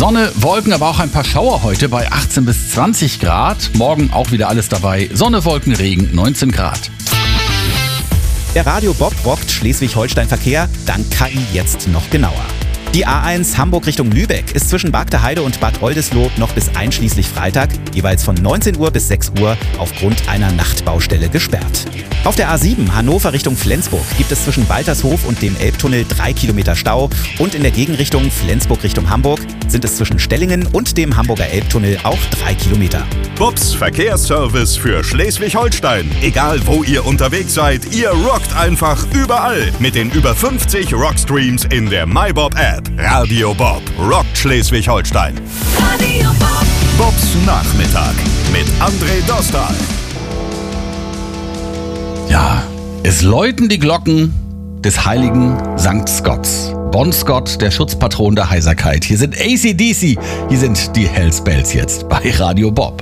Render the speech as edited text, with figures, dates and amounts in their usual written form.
Sonne, Wolken, aber auch ein paar Schauer heute bei 18 bis 20 Grad. Morgen auch wieder alles dabei. Sonne, Wolken, Regen, 19 Grad. Der Radio Bob rockt Schleswig-Holstein-Verkehr, dank KI jetzt noch genauer. Die A1 Hamburg Richtung Lübeck ist zwischen Bargteheide und Bad Oldesloe noch bis einschließlich Freitag, jeweils von 19 Uhr bis 6 Uhr, aufgrund einer Nachtbaustelle gesperrt. Auf der A7 Hannover Richtung Flensburg gibt es zwischen Waltershof und dem Elbtunnel 3 Kilometer Stau und in der Gegenrichtung Flensburg Richtung Hamburg sind es zwischen Stellingen und dem Hamburger Elbtunnel auch 3 Kilometer. Bobs Verkehrsservice für Schleswig-Holstein. Egal wo ihr unterwegs seid, ihr rockt einfach überall mit den über 50 Rockstreams in der MyBob-App. Radio Bob rockt Schleswig-Holstein. Radio Bob. Bobs Nachmittag mit André Dostal. Ja, es läuten die Glocken des heiligen St. Scotts. Bon Scott, der Schutzpatron der Heiserkeit. Hier sind AC/DC, hier sind die Hells Bells jetzt bei Radio Bob.